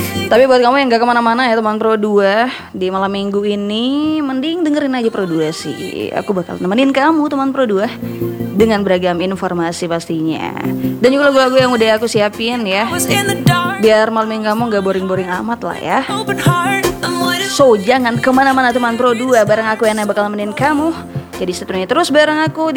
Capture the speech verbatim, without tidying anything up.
Tapi buat kamu yang gak kemana-mana ya teman Pro dua, di malam minggu ini mending dengerin aja Pro dua sih. Aku bakal nemenin kamu teman Pro dua dengan beragam informasi pastinya. Dan juga lagu-lagu yang udah aku siapin ya, biar malam minggu kamu gak boring-boring amat lah ya. So jangan kemana-mana teman Pro dua, bareng aku yang bakal nemenin kamu. Jadi seterusnya terus bareng aku di